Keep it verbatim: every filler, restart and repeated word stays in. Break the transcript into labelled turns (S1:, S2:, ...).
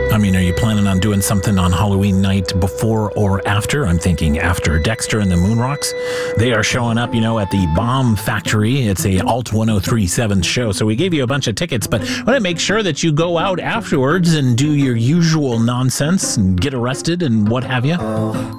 S1: I mean, are you planning on doing something on Halloween night before or after? I'm thinking after. Dexter and the Moonrocks, they are showing up, you know, at the Bomb Factory. It's a Alt one oh three seven show. So we gave you a bunch of tickets, but I want to make sure that you go out afterwards and do your usual nonsense and get arrested and what have you.